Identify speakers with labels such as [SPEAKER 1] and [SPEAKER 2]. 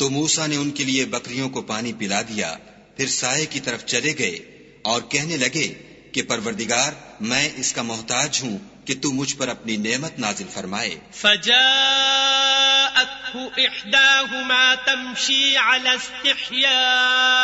[SPEAKER 1] तो मूसा ने उनके लिए बकरियों को पानी पिला दिया, फिर साये की तरफ चले गए और कहने लगे कि परवरदिगार, मैं इसका मोहताज हूँ कि तू मुझ पर अपनी नेमत नाजिल फरमाए।
[SPEAKER 2] फजाअतहु इहदाहुमा तमशी अला इस्तिहया